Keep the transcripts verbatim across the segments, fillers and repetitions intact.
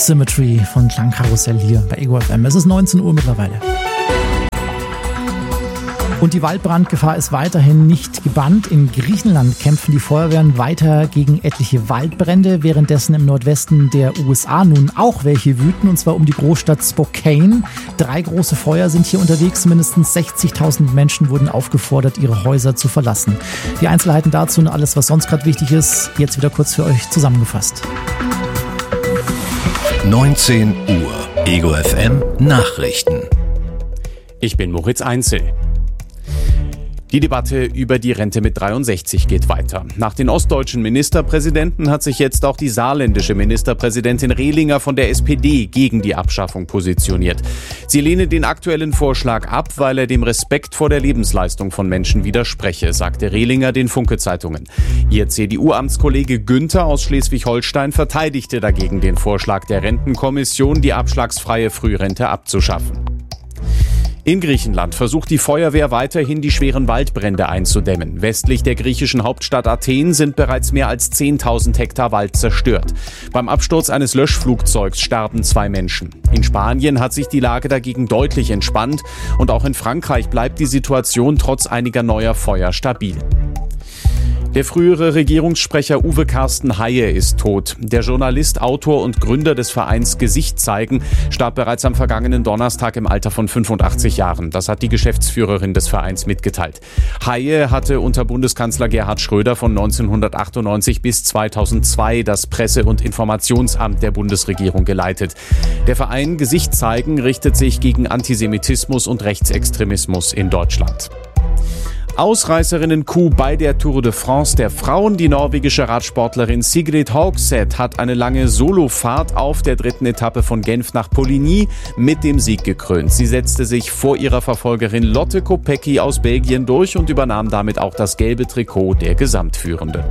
Symmetry von Klangkarussell hier bei Ego F M. Es ist neunzehn Uhr mittlerweile. Und die Waldbrandgefahr ist weiterhin nicht gebannt. In Griechenland kämpfen die Feuerwehren weiter gegen etliche Waldbrände, währenddessen im Nordwesten der U S A nun auch welche wüten, und zwar um die Großstadt Spokane. Drei große Feuer sind hier unterwegs. Mindestens sechzigtausend Menschen wurden aufgefordert, ihre Häuser zu verlassen. Die Einzelheiten dazu und alles, was sonst gerade wichtig ist, jetzt wieder kurz für euch zusammengefasst. neunzehn Uhr, Ego F M Nachrichten. Ich bin Moritz Einzel. Die Debatte über die Rente mit dreiundsechzig geht weiter. Nach den ostdeutschen Ministerpräsidenten hat sich jetzt auch die saarländische Ministerpräsidentin Rehlinger von der S P D gegen die Abschaffung positioniert. Sie lehne den aktuellen Vorschlag ab, weil er dem Respekt vor der Lebensleistung von Menschen widerspreche, sagte Rehlinger den Funke-Zeitungen. Ihr C D U-Amtskollege Günther aus Schleswig-Holstein verteidigte dagegen den Vorschlag der Rentenkommission, die abschlagsfreie Frührente abzuschaffen. In Griechenland versucht die Feuerwehr weiterhin, die schweren Waldbrände einzudämmen. Westlich der griechischen Hauptstadt Athen sind bereits mehr als zehntausend Hektar Wald zerstört. Beim Absturz eines Löschflugzeugs starben zwei Menschen. In Spanien hat sich die Lage dagegen deutlich entspannt und auch in Frankreich bleibt die Situation trotz einiger neuer Feuer stabil. Der frühere Regierungssprecher Uwe Carsten Haie ist tot. Der Journalist, Autor und Gründer des Vereins Gesicht zeigen starb bereits am vergangenen Donnerstag im Alter von fünfundachtzig Jahren. Das hat die Geschäftsführerin des Vereins mitgeteilt. Haie hatte unter Bundeskanzler Gerhard Schröder von neunzehnhundertachtundneunzig bis zweitausendzwei das Presse- und Informationsamt der Bundesregierung geleitet. Der Verein Gesicht zeigen richtet sich gegen Antisemitismus und Rechtsextremismus in Deutschland. Ausreißerinnen-Coup bei der Tour de France der Frauen. Die norwegische Radsportlerin Sigrid Hogseth hat eine lange Solofahrt auf der dritten Etappe von Genf nach Poligny mit dem Sieg gekrönt. Sie setzte sich vor ihrer Verfolgerin Lotte Kopecky aus Belgien durch und übernahm damit auch das gelbe Trikot der Gesamtführenden.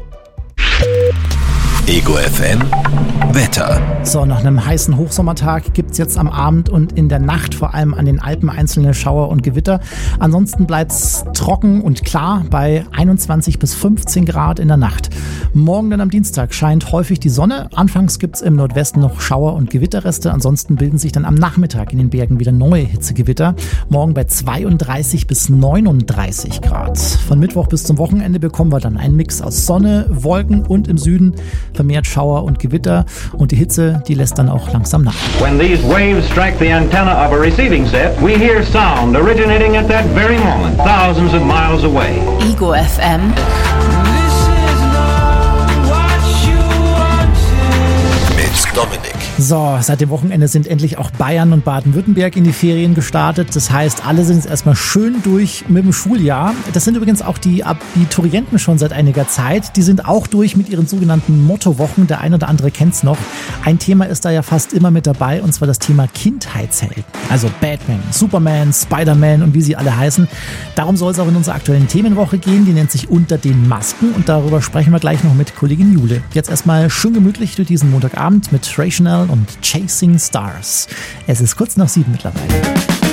Ego F M Wetter. So, nach einem heißen Hochsommertag gibt es jetzt am Abend und in der Nacht vor allem an den Alpen einzelne Schauer und Gewitter. Ansonsten bleibt es trocken und klar bei einundzwanzig bis fünfzehn Grad in der Nacht. Morgen dann am Dienstag scheint häufig die Sonne. Anfangs gibt es im Nordwesten noch Schauer- und Gewitterreste. Ansonsten bilden sich dann am Nachmittag in den Bergen wieder neue Hitzegewitter. Morgen bei zweiunddreißig bis neununddreißig Grad. Von Mittwoch bis zum Wochenende bekommen wir dann einen Mix aus Sonne, Wolken und im Süden vermehrt Schauer und Gewitter. Und die Hitze, die lässt dann auch langsam nach. When these waves strike the antenna of a receiving set, we hear sound originating at that very moment, thousands of miles away. Ego F M. Mit Dominik. So, seit dem Wochenende sind endlich auch Bayern und Baden-Württemberg in die Ferien gestartet. Das heißt, alle sind jetzt erstmal schön durch mit dem Schuljahr. Das sind übrigens auch die Abiturienten schon seit einiger Zeit. Die sind auch durch mit ihren sogenannten Mottowochen. Der eine oder andere kennt's noch. Ein Thema ist da ja fast immer mit dabei, und zwar das Thema Kindheitshelden. Also Batman, Superman, Spider-Man und wie sie alle heißen. Darum soll es auch in unserer aktuellen Themenwoche gehen. Die nennt sich Unter den Masken und darüber sprechen wir gleich noch mit Kollegin Jule. Jetzt erstmal schön gemütlich durch diesen Montagabend mit Ray Chanel und Chasing Stars. Es ist kurz nach sieben mittlerweile.